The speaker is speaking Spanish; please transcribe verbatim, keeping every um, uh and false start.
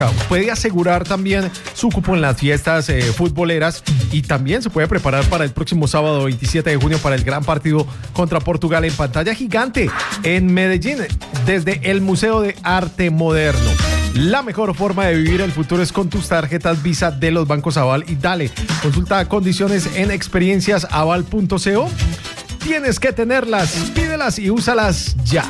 Puede asegurar también su cupo en las fiestas eh, futboleras y también se puede preparar para el próximo sábado veintisiete de junio para el gran partido contra Portugal en pantalla gigante en Medellín desde el Museo de Arte Moderno. La mejor forma de vivir el futuro es con tus tarjetas Visa de los bancos Aval y dale, consulta condiciones en experiencias aval punto co. Tienes que tenerlas, pídelas y úsalas ya.